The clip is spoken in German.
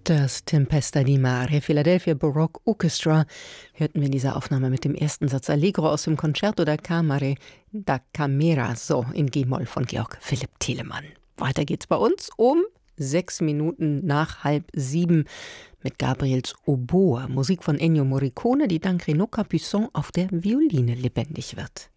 Das Tempesta di Mare, Philadelphia Baroque Orchestra, hörten wir in dieser Aufnahme mit dem ersten Satz Allegro aus dem Concerto da Camera, so in G-Moll von Georg Philipp Telemann. Weiter geht's bei uns um 6 Minuten nach 6:30 mit Gabriels Oboe, Musik von Ennio Morricone, die dank Renaud Capuçon auf der Violine lebendig wird.